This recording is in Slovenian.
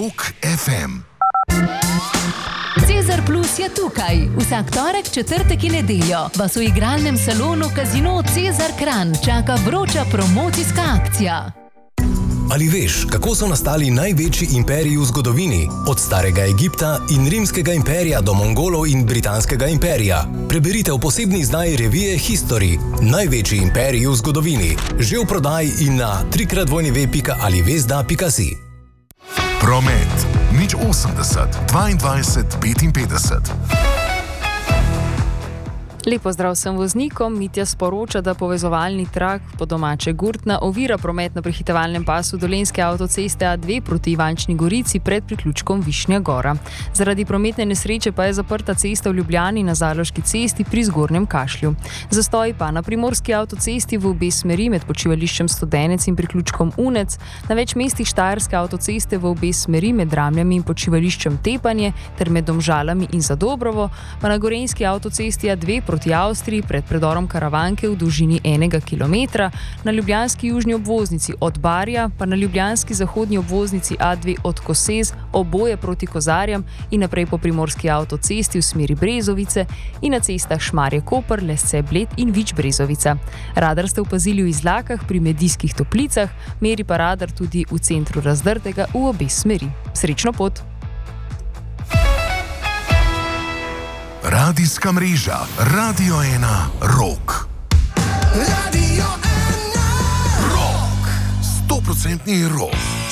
Rock FM. Cezar Plus je tukaj. Vsak torek, četrtek in nedeljo vas v igralnem salonu Casino Cezar Kranj čaka vroča promocijska akcija. Ali veš, kako so nastali največji imperiji v zgodovini? Od starega Egipta in rimskega imperija do Mongolov in britanskega imperija. Preberite v posebni izdaji revije History. Največji imperiji v zgodovini. Že v prodaji in na www.alivesda.si. Promet 080 22 55. Lepo zdrav vsem voznikom. Mitja sporoča, da povezovalni trak po domače Gurtna ovira promet na prehitevalnem pasu Dolenjske avtoceste A2 proti Ivančni Gorici pred priključkom Višnja Gora. Zaradi prometne nesreče pa je zaprta cesta v Ljubljani na Zaloški cesti pri Zgornjem Kašlju. Zastoj pa na Primorski avtocesti v obe smeri med počivališčem Studenec in priključkom Unec, na več mestih Štajerske avtoceste v obe smeri med Ramljami in počivališčem Tepanje ter med Domžalami in Zadobrovo, pa na Gorenjski avtocesti A2 proti Avstriji pred predorom Karavanke v dolžini 1 kilometra, na ljubljanski južni obvoznici od Barja, pa na ljubljanski zahodni obvoznici A2 od Kosez, oboje proti Kozarjam in naprej po primorski avtocesti v smeri Brezovice in na cestah Šmarje-Koper, Lesce-Bled in Vič-Brezovica. Radar ste opazili v Izlakah pri Medijskih Toplicah, meri pa radar tudi v centru Razdrtega v obe smeri. Srečno pot! Radijska mreža Radio 1 Rock. Radio 1 Rock. 100% rock.